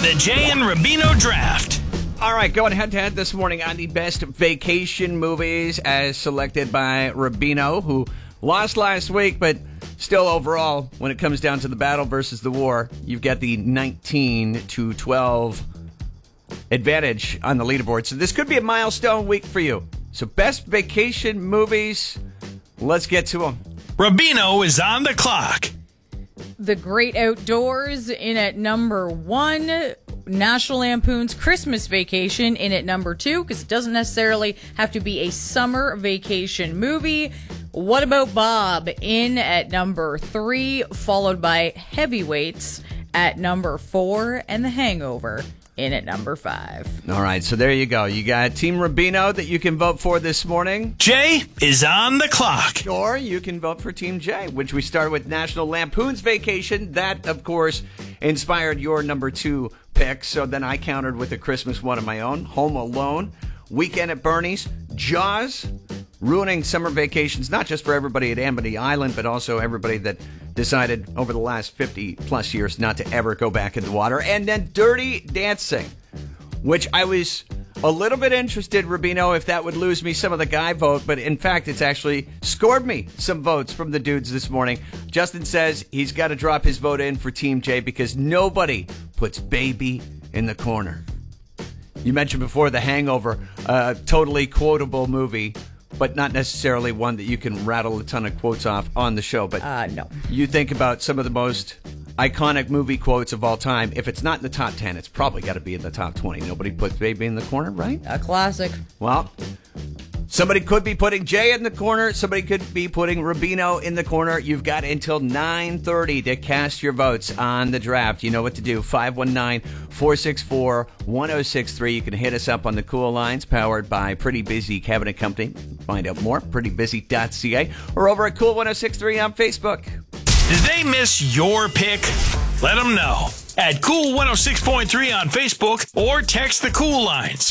The Jay and Rubino Draft. All right, going head-to-head this morning on the best vacation movies as selected by Rubino, who lost last week, but still overall, when it comes down to the battle versus the war, you've got the 19-12 advantage on the leaderboard. So this could be a milestone week for you. So best vacation movies, let's get to them. Rubino is on the clock. The Great Outdoors in at number 1. National Lampoon's Christmas Vacation in at number 2, because it doesn't necessarily have to be a summer vacation movie. What About Bob in at number 3, followed by Heavyweights at number 4, and The Hangover in at number 5. All right, so there you go. You got Team Rubino that you can vote for this morning. Jay is on the clock. Or you can vote for Team J, which we started with National Lampoon's Vacation. That, of course, inspired your number 2 pick. So then I countered with a Christmas one of my own. Home Alone, Weekend at Bernie's, Jaws, ruining summer vacations, not just for everybody at Amity Island, but also everybody that decided over the last 50 plus years not to ever go back in the water. And then Dirty Dancing, which I was a little bit interested, Rubino, if that would lose me some of the guy vote, but in fact, it's actually scored me some votes from the dudes this morning. Justin says he's got to drop his vote in for Team J because nobody puts baby in the corner. You mentioned before The Hangover, a totally quotable movie, but not necessarily one that you can rattle a ton of quotes off on the show. But no. You think about some of the most iconic movie quotes of all time. If it's not in the top 10, it's probably got to be in the top 20. Nobody puts baby in the corner, right? A classic. Well, somebody could be putting Jay in the corner. Somebody could be putting Rubino in the corner. You've got until 9:30 to cast your votes on the draft. You know what to do. 519-464-1063. You can hit us up on the Cool Lines, powered by Pretty Busy Cabinet Company. Find out more, prettybusy.ca, or over at Cool 1063 on Facebook. Did they miss your pick? Let them know at Cool 106.3 on Facebook or text the Cool Lines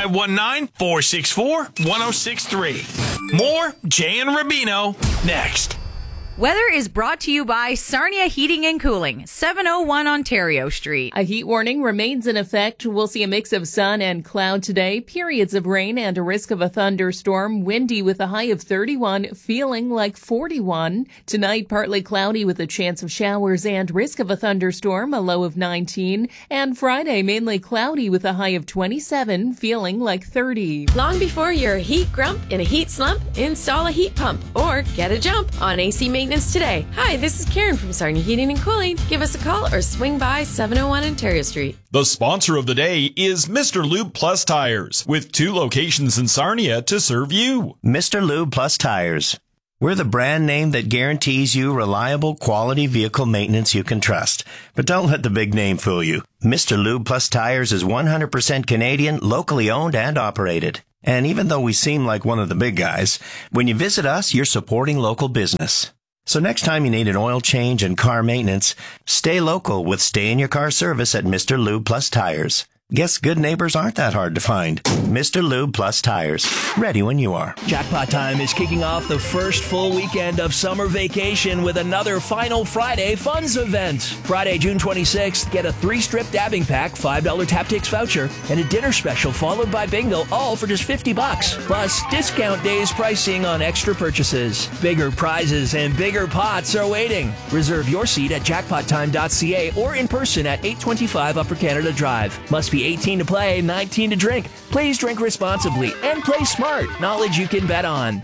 519-464-1063. More Jay and Rubino next. Weather is brought to you by Sarnia Heating and Cooling, 701 Ontario Street. A heat warning remains in effect. We'll see a mix of sun and cloud today, periods of rain and a risk of a thunderstorm, windy with a high of 31, feeling like 41. Tonight, partly cloudy with a chance of showers and risk of a thunderstorm, a low of 19. And Friday, mainly cloudy with a high of 27, feeling like 30. Long before you're a heat grump in a heat slump, install a heat pump or get a jump on AC maintenance today. Hi, this is Karen from Sarnia Heating and Cooling. Give us a call or swing by 701 Ontario Street. The sponsor of the day is Mr. Lube Plus Tires, with 2 locations in Sarnia to serve you. Mr. Lube Plus Tires. We're the brand name that guarantees you reliable, quality vehicle maintenance you can trust. But don't let the big name fool you. Mr. Lube Plus Tires is 100% Canadian, locally owned and operated. And even though we seem like one of the big guys, when you visit us, you're supporting local business. So next time you need an oil change and car maintenance, stay local with Stay in Your Car service at Mr. Lube Plus Tires. Guess good neighbors aren't that hard to find. Mr. Lube Plus Tires. Ready when you are. Jackpot Time is kicking off the first full weekend of summer vacation with another Final Friday Funds event. Friday, June 26th, get a 3-strip dabbing pack, $5 Taptix voucher, and a dinner special followed by bingo, all for just $50. Plus, discount days pricing on extra purchases. Bigger prizes and bigger pots are waiting. Reserve your seat at jackpottime.ca or in person at 825 Upper Canada Drive. Must be 18 to play, 19 to drink. Please drink responsibly and play smart. Knowledge you can bet on.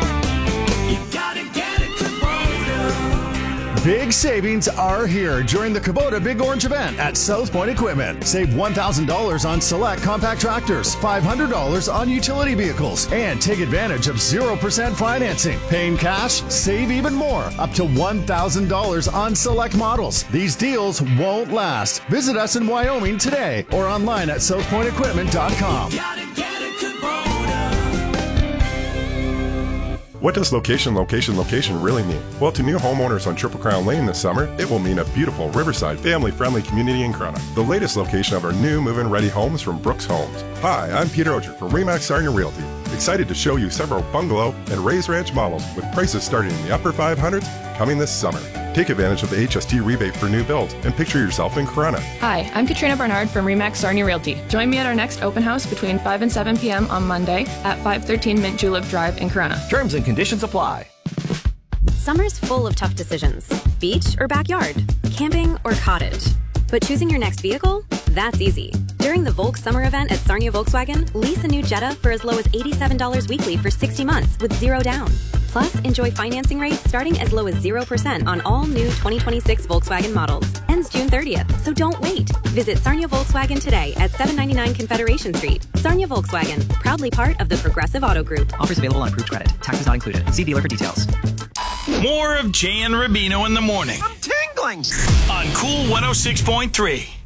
Big savings are here during the Kubota Big Orange event at South Point Equipment. Save $1,000 on select compact tractors, $500 on utility vehicles, and take advantage of 0% financing. Paying cash, save even more, up to $1,000 on select models. These deals won't last. Visit us in Wyoming today or online at southpointequipment.com. What does location really mean? Well, to new homeowners on Triple Crown Lane this summer, it will mean a beautiful riverside, family-friendly community in Corunna. The latest location of our new move-in ready homes from Brooks Homes. Hi, I'm Peter Oger for Remax Sarnia Realty. Excited to show you several bungalow and raised ranch models with prices starting in the upper 500s coming this summer. Take advantage of the HST rebate for new builds and picture yourself in Corunna. Hi, I'm Katrina Bernard from RE/MAX Sarnia Realty. Join me at our next open house between 5 and 7 p.m. on Monday at 513 Mint Julep Drive in Corunna. Terms and conditions apply. Summer's full of tough decisions. Beach or backyard? Camping or cottage? But choosing your next vehicle? That's easy. During the Volk Summer event at Sarnia Volkswagen, lease a new Jetta for as low as $87 weekly for 60 months with zero down. Plus, enjoy financing rates starting as low as 0% on all new 2026 Volkswagen models. Ends June 30th, so don't wait. Visit Sarnia Volkswagen today at 799 Confederation Street. Sarnia Volkswagen, proudly part of the Progressive Auto Group. Offers available on approved credit. Taxes not included. See dealer for details. More of Jay and Rubino in the morning. I'm tingling. On Cool 106.3.